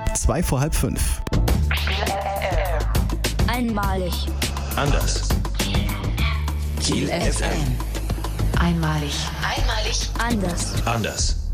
2 vor halb 5. Einmalig. Anders. Kiel FM. Einmalig. Einmalig. Anders. Anders.